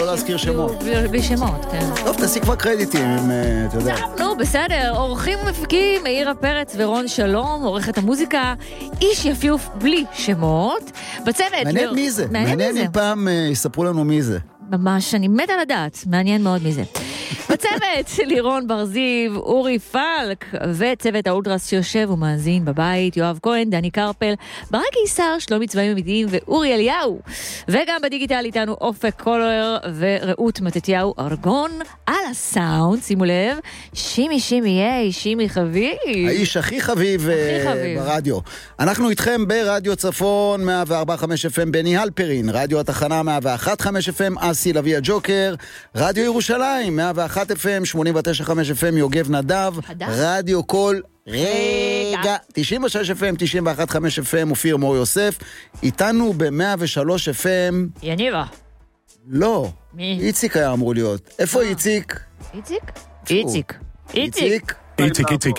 להזכיר שמות. בלי שמות, כן. טוב, תעשי כבר קרדיטים, אתה יודע. נו, בסדר. עורכים ומפיקים, מאירה פרץ ורון שלום, עורכת המוזיקה, איש יפיוף בלי שמות. בצוות... מעניין מי זה. מעניין אם פעם יספרו לנו מי זה. ממש, אני מת על הדעת. מעניין מאוד מי זה. בצוות לירון ברזיב, אורי פלק, וצוות האולטרס שיושב ומאזין בבית, יואב כהן, דני קרפל, ברק קיסר, שלומי צבעים עמידים ואורי אליהו. וגם בדיגיטל איתנו אופק קולר ורעות מתתיהו ארגון על הסאונד, שימו לב, שימי שימי, שימי חביב. האיש הכי חביב ברדיו. אנחנו איתכם ברדיו צפון 104.5 FM בני הלפרין, רדיו התחנה 101.5 FM אסי לוי הג'וקר, רדיו ירושלים 101 FM 89.5 FM יוגב נדב, רדיו קול רגע 96 FM 91.5 FM אופיר מור יוסף, איתנו ב-103 FM יניבה. לא, מי? איציק היה אמור להיות. איפה איציק? איציק? איציק. איציק? איציק,